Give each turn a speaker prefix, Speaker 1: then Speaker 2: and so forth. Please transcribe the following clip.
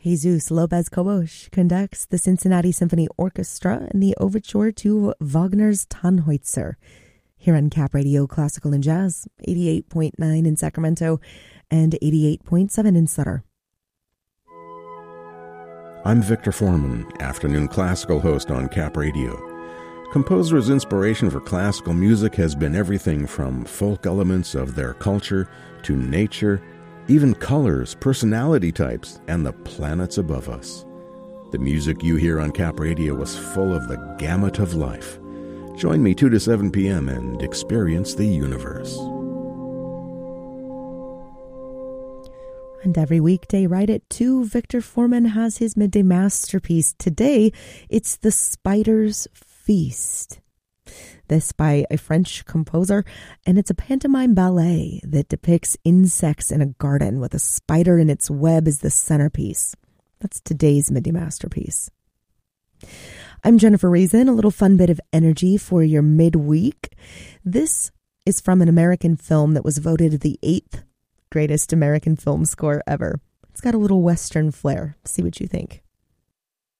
Speaker 1: Jesus Lopez Cobos conducts the Cincinnati Symphony Orchestra in the overture to Wagner's Tannhäuser, here on Cap Radio Classical and Jazz, 88.9 in Sacramento and 88.7 in Sutter.
Speaker 2: I'm Victor Foreman, afternoon classical host on Cap Radio. Composers' inspiration for classical music has been everything from folk elements of their culture to nature, even colors, personality types, and the planets above us. The music you hear on Cap Radio was full of the gamut of life. Join me 2 to 7 p.m. and experience the universe.
Speaker 1: And every weekday right at 2, Victor Foreman has his midday masterpiece. Today, it's The Spider's Feast. This by a French composer, and it's a pantomime ballet that depicts insects in a garden with a spider in its web as the centerpiece. That's today's midday masterpiece. I'm Jennifer Reason, a little fun bit of energy for your midweek. This is from an American film that was voted the 8th greatest American film score ever. It's got a little Western flair. See what you think.